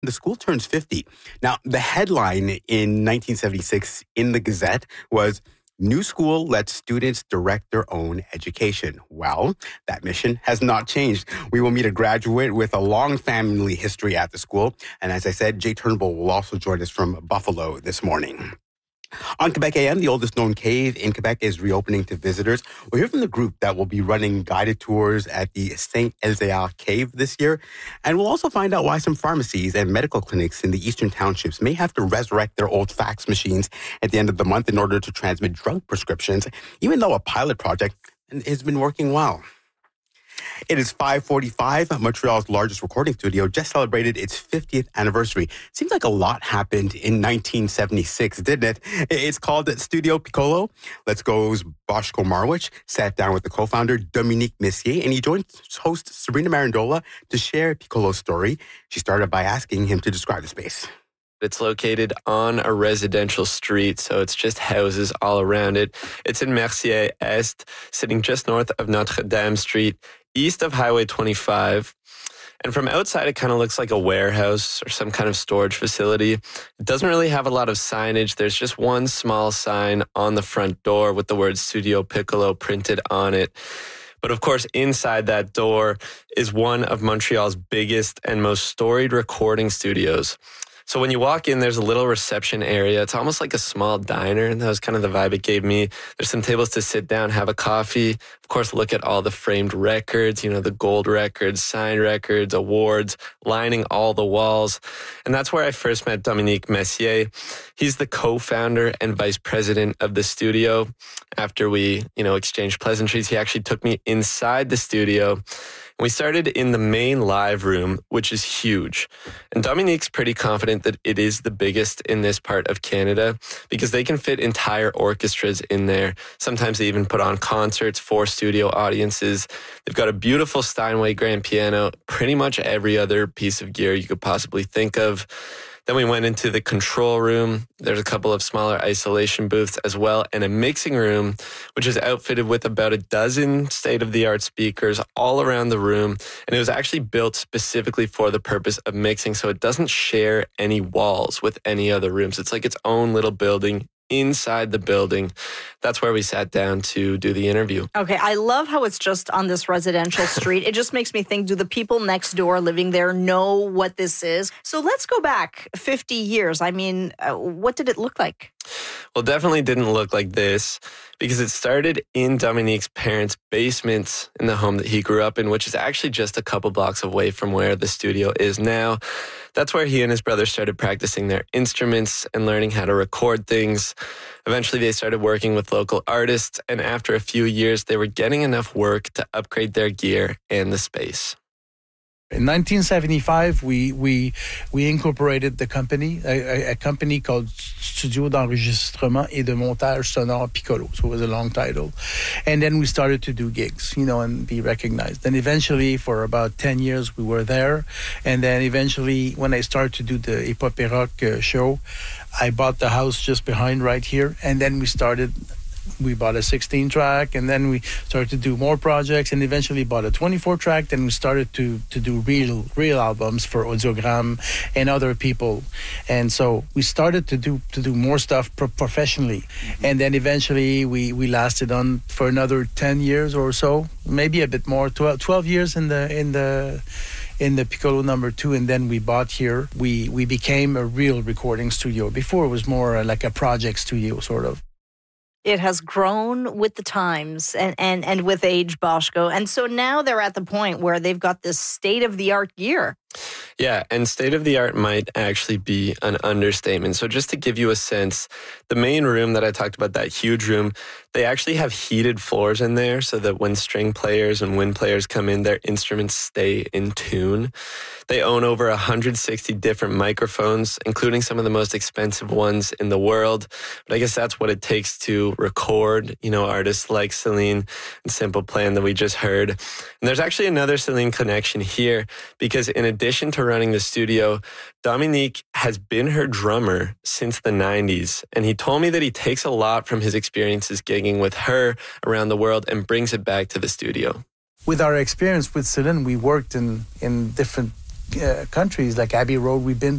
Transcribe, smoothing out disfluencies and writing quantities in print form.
The school turns 50. Now, the headline in 1976 in the Gazette was, "New school lets students direct their own education." Well, that mission has not changed. We will meet a graduate with a long family history at the school. And as I said, Jay Turnbull will also join us from Buffalo this morning. On Quebec AM, the oldest known cave in Quebec is reopening to visitors. We'll hear from the group that will be running guided tours at the Saint Elzéar Cave this year. And we'll also find out why some pharmacies and medical clinics in the eastern townships may have to resurrect their old fax machines at the end of the month in order to transmit drug prescriptions, even though a pilot project has been working well. It is 5:45. Montreal's largest recording studio just celebrated its 50th anniversary. Seems like a lot happened in 1976, didn't it? It's called Studio Piccolo. Let's Go's Boshko Marwich sat down with the co-founder, Dominique Messier, and he joined host Sabrina Marandola to share Piccolo's story. She started by asking him to describe the space. It's located on a residential street, so it's just houses all around it. It's in Mercier Est, sitting just north of Notre Dame Street, east of Highway 25. And from outside, it kind of looks like a warehouse or some kind of storage facility. It doesn't really have a lot of signage. There's just one small sign on the front door with the word Studio Piccolo printed on it. But of course, inside that door is one of Montreal's biggest and most storied recording studios. So when you walk in, there's a little reception area. It's almost like a small diner, and that was kind of the vibe it gave me. There's some tables to sit down, have a coffee. Of course, look at all the framed records, the gold records, signed records, awards, lining all the walls. And that's where I first met Dominique Messier. He's the co-founder and vice president of the studio. After we, exchanged pleasantries, he actually took me inside the studio. We started in the main live room, which is huge. And Dominique's pretty confident that it is the biggest in this part of Canada because they can fit entire orchestras in there. Sometimes they even put on concerts for studio audiences. They've got a beautiful Steinway grand piano, pretty much every other piece of gear you could possibly think of. Then we went into the control room. There's a couple of smaller isolation booths as well, and a mixing room, which is outfitted with about a dozen state-of-the-art speakers all around the room. And it was actually built specifically for the purpose of mixing, so it doesn't share any walls with any other rooms. It's like its own little building inside the building. That's where we sat down to do the interview. Okay, I love how it's just on this residential street. It just makes me think, do the people next door living there know what this is? So let's go back 50 years. I mean, what did it look like? Well, definitely didn't look like this because it started in Dominique's parents' basement in the home that he grew up in, which is actually just a couple blocks away from where the studio is now. That's where he and his brother started practicing their instruments and learning how to record things. Eventually, they started working with local artists, and after a few years, they were getting enough work to upgrade their gear and the space. In 1975, we incorporated the company, a company called Studio d'Enregistrement et de Montage Sonore Piccolo. So it was a long title. And then we started to do gigs, and be recognized. And eventually, for about 10 years, we were there. And then eventually, when I started to do the Epopée Rock show, I bought the house just behind right here. And then we bought a 16-track, and then we started to do more projects, and eventually bought a 24-track. Then we started to do real albums for Audiogram and other people. And so we started to do more stuff professionally. And then eventually we lasted on for another 10 years or so, maybe a bit more, 12 years in the Piccolo number 2, and then we bought here. We became a real recording studio. Before it was more like a project studio, sort of. It has grown with the times and with age, Boshko. And so now they're at the point where they've got this state-of-the-art gear. Yeah, and state-of-the-art might actually be an understatement. So just to give you a sense, the main room that I talked about, that huge room, they actually have heated floors in there so that when string players and wind players come in, their instruments stay in tune. They own over 160 different microphones, including some of the most expensive ones in the world. But I guess that's what it takes to record, artists like Celine and Simple Plan that we just heard. And there's actually another Celine connection here because in addition to running the studio, Dominique has been her drummer since the 90s. And he told me that he takes a lot from his experiences gigging with her around the world and brings it back to the studio. With our experience with Celine, we worked in different countries like Abbey Road. We've been